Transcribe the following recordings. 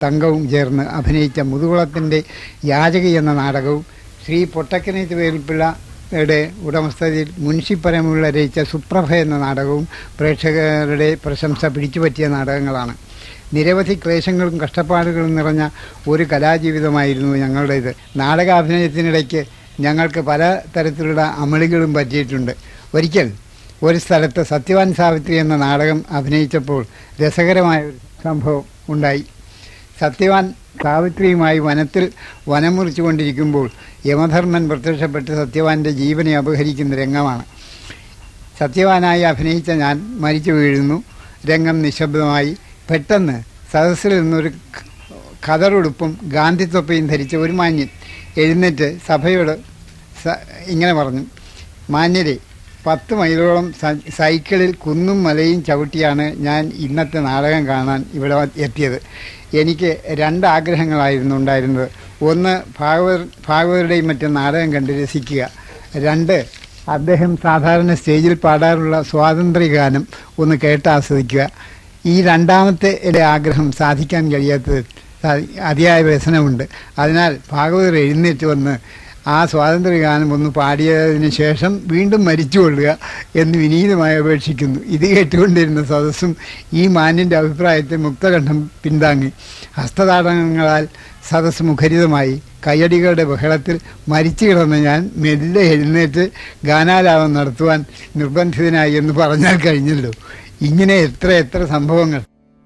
തങ്കവും ചേർന്ന് അഭിനയിച്ച മുതുകുളത്തിൻ്റെ യാചകി എന്ന നാടകവും ശ്രീ പൊട്ടക്കനേത്ത് വേൽപ്പിള്ളയുടെ ഉടമസ്ഥതയിൽ മുൻഷിപ്പരമുള്ള രചിച്ച സുപ്രഭ എന്ന നാടകവും പ്രേക്ഷകരുടെ പ്രശംസ പിടിച്ചുപറ്റിയ നാടകങ്ങളാണ്. നിരവധി ക്ലേശങ്ങളും കഷ്ടപ്പാടുകളും നിറഞ്ഞ ഒരു കലാജീവിതമായിരുന്നു ഞങ്ങളുടേത്. നാടകാഭിനയത്തിനിടയ്ക്ക് ഞങ്ങൾക്ക് പല തരത്തിലുള്ള അമളികളും പറ്റിയിട്ടുണ്ട്. ഒരിക്കൽ ഒരു സ്ഥലത്ത് സത്യവാൻ സാവിത്രി എന്ന നാടകം അഭിനയിച്ചപ്പോൾ രസകരമായ ഒരു സംഭവം ഉണ്ടായി. സത്യവാൻ സാവിത്രിയുമായി വനത്തിൽ വനം മുറിച്ചുകൊണ്ടിരിക്കുമ്പോൾ യമധർമ്മൻ പ്രത്യക്ഷപ്പെട്ട് സത്യവാൻ്റെ ജീവനെ അപഹരിക്കുന്ന രംഗമാണ്. സത്യവാനായി അഭിനയിച്ച ഞാൻ മരിച്ചു വീഴുന്നു. രംഗം നിശബ്ദമായി. പെട്ടെന്ന് സദസ്സിൽ നിന്നൊരു ഖദറുടുപ്പും ഗാന്ധിത്തൊപ്പയും ധരിച്ച ഒരു മാന്യൻ എഴുന്നേറ്റ് സഭയോട് ഇങ്ങനെ പറഞ്ഞു: മാന്യരെ, 10 മൈലോളം സൈക്കിളിൽ കുന്നും മലയും ചവിട്ടിയാണ് ഞാൻ ഇന്നത്തെ നാടകം കാണാൻ ഇവിടെ എത്തിയത്. എനിക്ക് 2 ആഗ്രഹങ്ങളായിരുന്നു ഉണ്ടായിരുന്നത്. ഒന്ന്, ഭാഗവതരുടെയും മറ്റും നാടകം കണ്ട് രസിക്കുക. 2, അദ്ദേഹം സാധാരണ സ്റ്റേജിൽ പാടാറുള്ള സ്വാതന്ത്ര്യഗാനം ഒന്ന് കേട്ട് ആസ്വദിക്കുക. ഈ രണ്ടാമത്തെ ആഗ്രഹം സാധിക്കാൻ കഴിയാത്തത് അതിയായ വ്യസനമുണ്ട്. അതിനാൽ ഭാഗവതർ എഴുന്നേറ്റ് വന്ന് ആ സ്വാതന്ത്ര്യഗാനം ഒന്ന് പാടിയതിന് ശേഷം വീണ്ടും മരിച്ചുകൊള്ളുക എന്ന് വിനീതമായി അപേക്ഷിക്കുന്നു. ഇത് കേട്ടുകൊണ്ടിരുന്ന സദസ്സും ഈ മാന്യൻ്റെ അഭിപ്രായത്തെ മുക്തകണ്ഠം പിന്താങ്ങി. ഹസ്തതാടനങ്ങളാൽ സദസ്സ് മുഖരിതമായി. കയ്യടികളുടെ ബഹളത്തിൽ മരിച്ചു കിടന്ന ഞാൻ മെല്ലെ എഴുന്നേറ്റ് ഗാനാലാപം നടത്തുവാൻ നിർബന്ധിതനായി എന്ന് പറഞ്ഞാൽ കഴിഞ്ഞല്ലോ. ഇങ്ങനെ എത്ര സംഭവങ്ങൾ.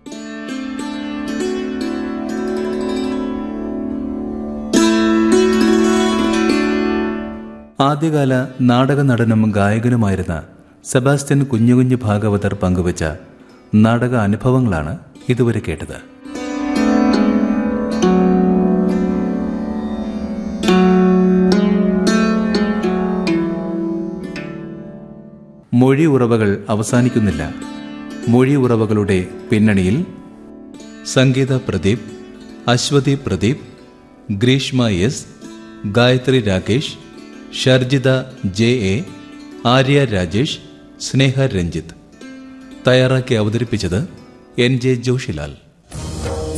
ആദ്യകാല നാടക നടനും ഗായകനുമായിരുന്ന സെബാസ്റ്റ്യൻ കുഞ്ഞുകുഞ്ഞ് ഭാഗവതർ പങ്കുവച്ച നാടക അനുഭവങ്ങളാണ് ഇതുവരെ കേട്ടത്. മൊഴി ഉറവകൾ അവസാനിക്കുന്നില്ല. മൊഴി ഉറവകളുടെ പിന്നണിയിൽ സംഗീത പ്രദീപ്, അശ്വതി പ്രദീപ്, ഗ്രീഷ്മ എസ്, ഗായത്രി രാകേഷ്, ഷർജിത JA, ആര്യ രാജേഷ്, സ്നേഹ രഞ്ജിത്ത്. തയ്യാറാക്കി അവതരിപ്പിച്ചത് NJ ജോഷിലാൽ.